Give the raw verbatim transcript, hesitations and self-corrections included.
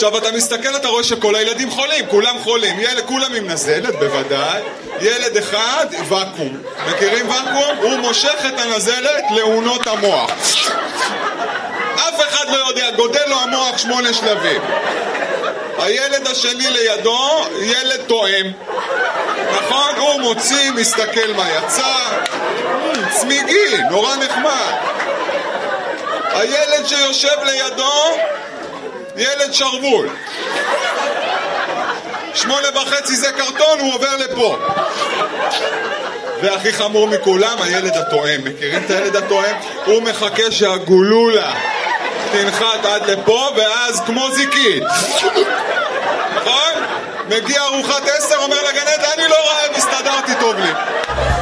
עכשיו אתה מסתכל, אתה רואה שכל הילדים חולים, כולם חולים, ילד, כולם עם נזלת, בוודאי. ילד אחד, וקום. מכירים וקום? הוא מושך את הנזלת לאונות המוח. אף אחד לא יודע, גודל לו המוח שמונה שלבים. הילד השני לידו, ילד תואם. נכון? הוא מוציא, מסתכל מה יצא. צמיגי, נורא נחמד. הילד שיושב לידו, ילד שרבול. שמונה וחצי זה קרטון, הוא עובר לפה. והכי חמור מכולם, הילד התואם. מכירים את הילד התואם? הוא מחכה שהגולולה תנחת עד לפה, ואז כמו זיקית. נכון? מגיע ארוחת עשר, אומר לגננת, אני לא רעב, הסתדרתי טוב לי.